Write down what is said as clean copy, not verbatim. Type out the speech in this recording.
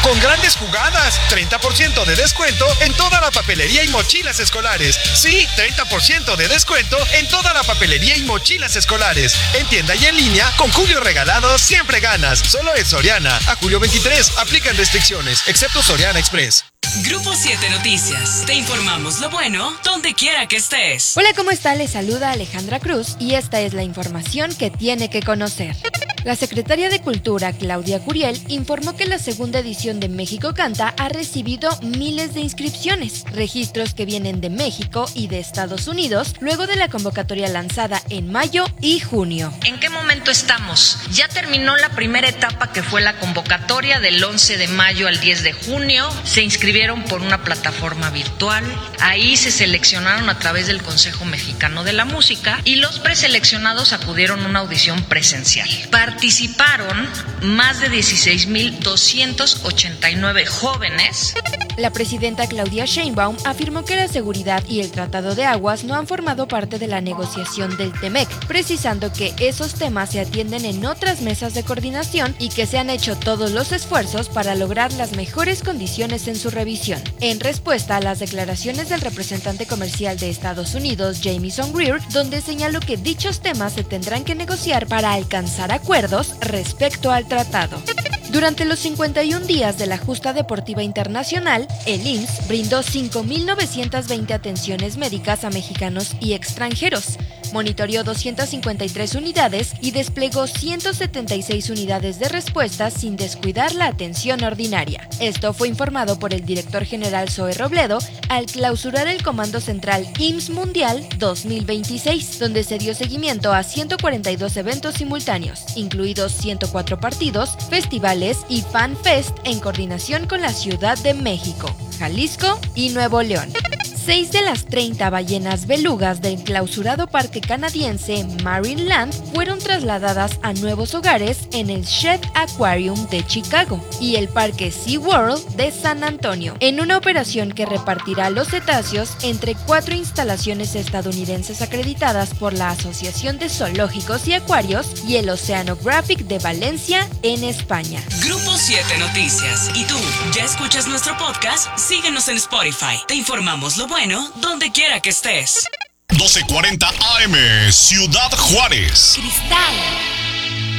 con grandes jugadas, 30% de descuento en toda la papelería y mochilas escolares. Sí, 30% de descuento en toda la papelería y mochilas escolares. En tienda y en línea, con Julio Regalado siempre ganas. Solo en Soriana. A julio 23, aplican restricciones, excepto Soriana Express. Grupo 7 Noticias. Te informamos lo bueno donde quiera que estés. Hola, ¿cómo está? Les saluda Alejandra Cruz y esta es la información que tiene que conocer. La secretaria de Cultura, Claudia Curiel, informó que la segunda edición de México Canta ha recibido miles de inscripciones, registros que vienen de México y de Estados Unidos, luego de la convocatoria lanzada en mayo y junio. ¿En qué momento estamos? Ya terminó la primera etapa, que fue la convocatoria del 11 de mayo al 10 de junio. Se inscribieron por una plataforma virtual. Ahí se seleccionaron a través del Consejo Mexicano de la Música y los preseleccionados acudieron a una audición presencial. Participaron más de 16,289 jóvenes. La presidenta Claudia Sheinbaum afirmó que la seguridad y el Tratado de Aguas no han formado parte de la negociación del TEMEC, precisando que esos temas se atienden en otras mesas de coordinación y que se han hecho todos los esfuerzos para lograr las mejores condiciones en su revisión. En respuesta a las declaraciones del representante comercial de Estados Unidos, Jamieson Greer, donde señaló que dichos temas se tendrán que negociar para alcanzar acuerdos respecto al tratado. Durante los 51 días de la Justa Deportiva Internacional, el IMSS brindó 5,920 atenciones médicas a mexicanos y extranjeros, monitoreó 253 unidades y desplegó 176 unidades de respuesta sin descuidar la atención ordinaria. Esto fue informado por el director general Zoe Robledo al clausurar el Comando Central IMSS Mundial 2026, donde se dio seguimiento a 142 eventos simultáneos, incluidos 104 partidos, festivales y Fan Fest en coordinación con la Ciudad de México, Jalisco y Nuevo León. 6 de las 30 ballenas belugas del clausurado parque canadiense Marineland fueron trasladadas a nuevos hogares en el Shedd Aquarium de Chicago y el parque SeaWorld de San Antonio, en una operación que repartirá los cetáceos entre 4 instalaciones estadounidenses acreditadas por la Asociación de Zoológicos y Acuarios y el Oceanographic de Valencia, en España. Grupo 7 Noticias. ¿Y tú, ya escuchas nuestro podcast? Síguenos en Spotify. Te informamos lo bueno donde quiera que estés. 1240 AM, Ciudad Juárez. Cristal